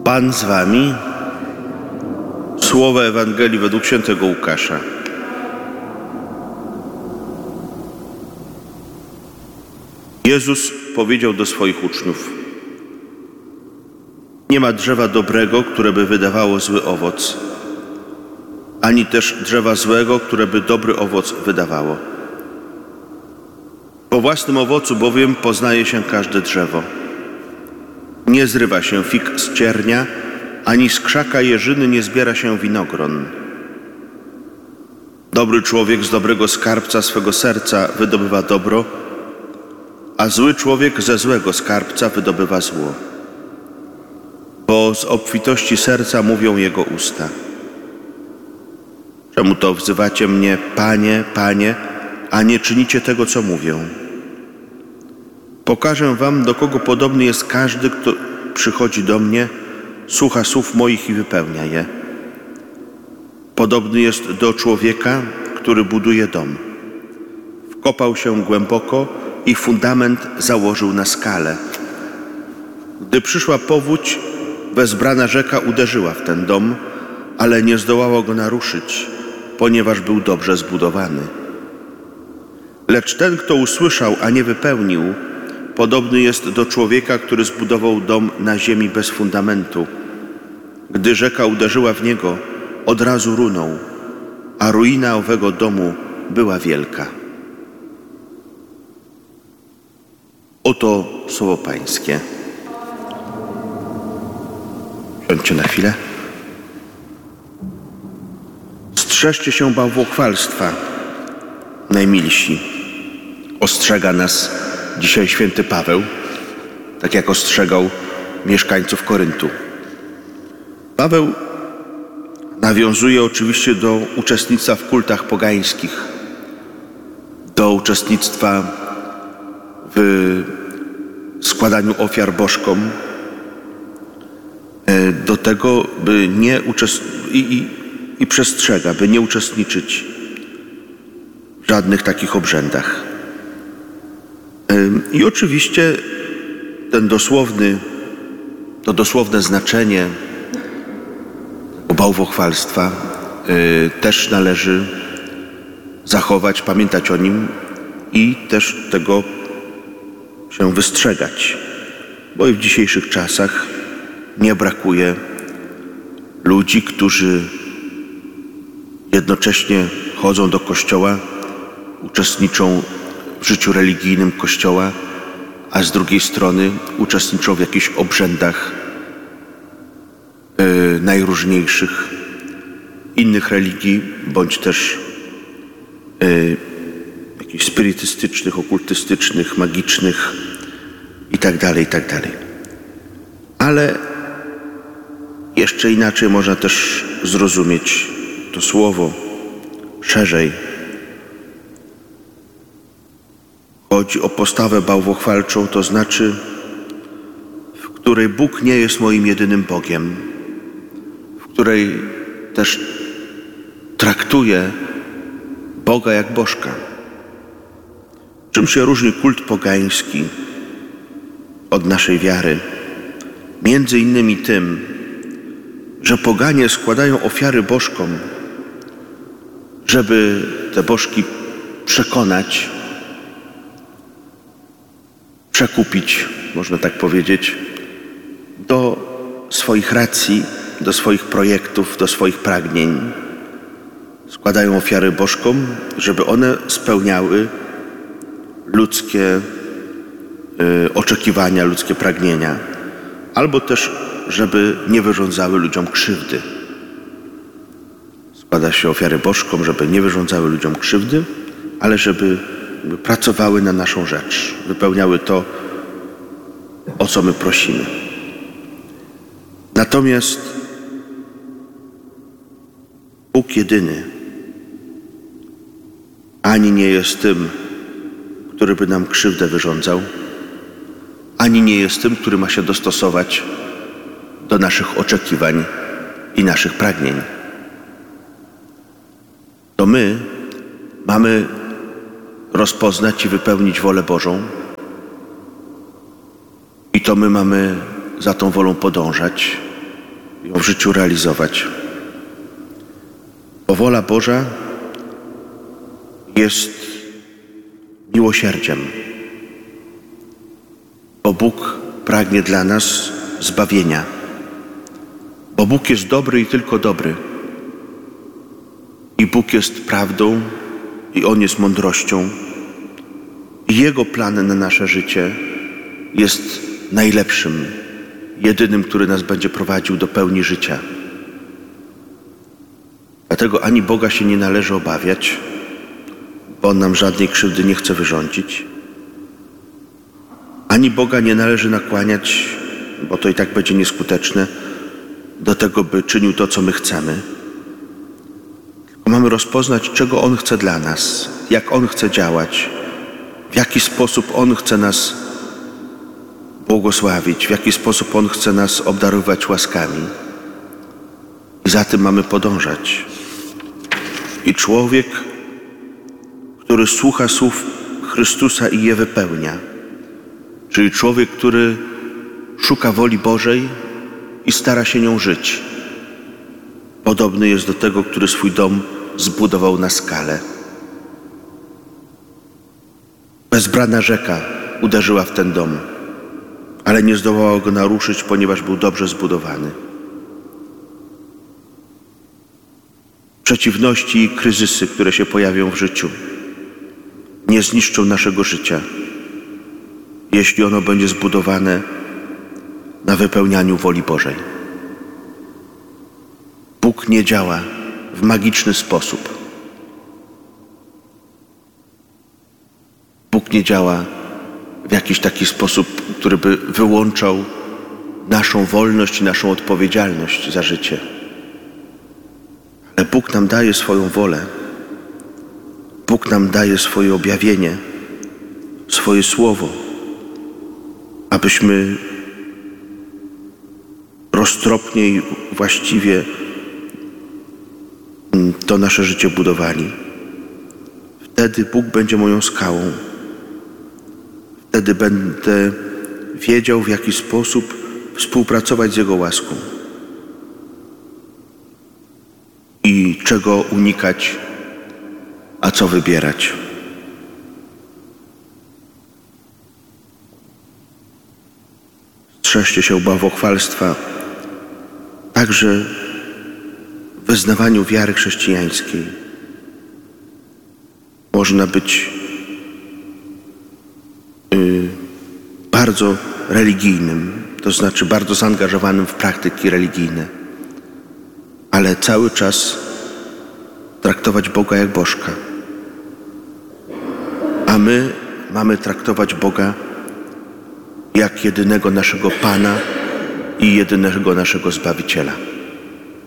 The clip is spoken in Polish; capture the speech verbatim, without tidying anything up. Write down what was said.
Pan z wami. Słowa Ewangelii według świętego Łukasza. Jezus powiedział do swoich uczniów: nie ma drzewa dobrego, które by wydawało zły owoc, ani też drzewa złego, które by dobry owoc wydawało. Po własnym owocu bowiem poznaje się każde drzewo. Nie zrywa się fig z ciernia, ani z krzaka jeżyny nie zbiera się winogron. Dobry człowiek z dobrego skarbca swego serca wydobywa dobro, a zły człowiek ze złego skarbca wydobywa zło. Bo z obfitości serca mówią jego usta. Czemu to wzywacie mnie, Panie, Panie, a nie czynicie tego, co mówię? Pokażę wam, do kogo podobny jest każdy, kto przychodzi do mnie, słucha słów moich i wypełnia je. Podobny jest do człowieka, który buduje dom. Wkopał się głęboko i fundament założył na skale. Gdy przyszła powódź, wezbrana rzeka uderzyła w ten dom, ale nie zdołała go naruszyć, ponieważ był dobrze zbudowany. Lecz ten, kto usłyszał, a nie wypełnił, podobny jest do człowieka, który zbudował dom na ziemi bez fundamentu. Gdy rzeka uderzyła w niego, od razu runął, a ruina owego domu była wielka. Oto słowo Pańskie. Siądźcie na chwilę. Strzeżcie się bałwochwalstwa, najmilsi. Ostrzega nas dzisiaj święty Paweł, tak jak ostrzegał mieszkańców Koryntu. Paweł nawiązuje oczywiście do uczestnictwa w kultach pogańskich, do uczestnictwa w składaniu ofiar bożkom, do tego, by nie uczestniczyć i, i, i przestrzega, by nie uczestniczyć w żadnych takich obrzędach. I oczywiście ten dosłowny, to dosłowne znaczenie bałwochwalstwa y, też należy zachować, pamiętać o nim i też tego się wystrzegać, bo i w dzisiejszych czasach nie brakuje ludzi, którzy jednocześnie chodzą do kościoła, uczestniczą w życiu religijnym Kościoła, a z drugiej strony uczestniczą w jakichś obrzędach yy, najróżniejszych innych religii, bądź też yy, jakichś spirytystycznych, okultystycznych, magicznych itd., itd. Ale jeszcze inaczej można też zrozumieć to słowo szerzej. Chodzi o postawę bałwochwalczą, to znaczy, w której Bóg nie jest moim jedynym Bogiem, w której też traktuję Boga jak bożka. Czym się różni kult pogański od naszej wiary? Między innymi tym, że poganie składają ofiary bożkom, żeby te bożki przekonać, przekupić, można tak powiedzieć, do swoich racji, do swoich projektów, do swoich pragnień. Składają ofiary bożkom, żeby one spełniały ludzkie y, oczekiwania, ludzkie pragnienia, albo też, żeby nie wyrządzały ludziom krzywdy. Składa się ofiary bożkom, żeby nie wyrządzały ludziom krzywdy, ale żeby pracowały na naszą rzecz, wypełniały to, o co my prosimy. Natomiast Bóg jedyny ani nie jest tym, który by nam krzywdę wyrządzał, ani nie jest tym, który ma się dostosować do naszych oczekiwań i naszych pragnień. To my mamy rozpoznać i wypełnić wolę Bożą i to my mamy za tą wolą podążać ją w życiu realizować. Bo wola Boża jest miłosierdziem, bo Bóg pragnie dla nas zbawienia, bo Bóg jest dobry i tylko dobry. I Bóg jest prawdą i On jest mądrością. I Jego plan na nasze życie jest najlepszym, jedynym, który nas będzie prowadził do pełni życia. Dlatego ani Boga się nie należy obawiać, bo On nam żadnej krzywdy nie chce wyrządzić. Ani Boga nie należy nakłaniać, bo to i tak będzie nieskuteczne, do tego, by czynił to, co my chcemy. Tylko mamy rozpoznać, czego On chce dla nas, jak On chce działać, w jaki sposób On chce nas błogosławić, w jaki sposób On chce nas obdarowywać łaskami. I za tym mamy podążać. I człowiek, który słucha słów Chrystusa i je wypełnia, czyli człowiek, który szuka woli Bożej i stara się nią żyć, podobny jest do tego, który swój dom zbudował na skale. Bezbrana rzeka uderzyła w ten dom, ale nie zdołała go naruszyć, ponieważ był dobrze zbudowany. Przeciwności i kryzysy, które się pojawią w życiu, nie zniszczą naszego życia, jeśli ono będzie zbudowane na wypełnianiu woli Bożej. Bóg nie działa w magiczny sposób. Bóg nie działa w jakiś taki sposób, który by wyłączał naszą wolność i naszą odpowiedzialność za życie. Ale Bóg nam daje swoją wolę. Bóg nam daje swoje objawienie, swoje słowo, abyśmy roztropnie i właściwie to nasze życie budowali. Wtedy Bóg będzie moją skałą. Wtedy będę wiedział, w jaki sposób współpracować z Jego łaską i czego unikać, a co wybierać. Strzeżcie się bałwochwalstwa, także w wyznawaniu wiary chrześcijańskiej. Można być yy, bardzo religijnym, to znaczy bardzo zaangażowanym w praktyki religijne, ale cały czas traktować Boga jak Bożka. A my mamy traktować Boga jak jedynego naszego Pana i jedynego naszego Zbawiciela.